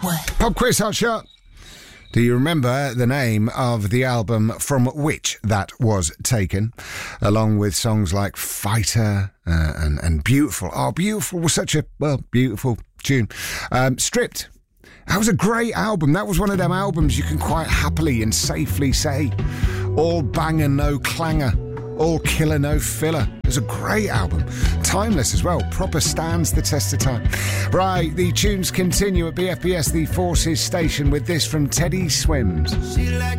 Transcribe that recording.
Pop quiz hot shot. Do you remember the name of the album from which that was taken? Along with songs like Fighter and Beautiful. Oh, Beautiful was such a, beautiful tune. Stripped. That was a great album. That was one of them albums you can quite happily and safely say, all banger, no clanger. All killer, no filler. It was a great album. Timeless as well. Proper stands the test of time. Right, the tunes continue at BFBS, the Forces station, with this from Teddy Swims.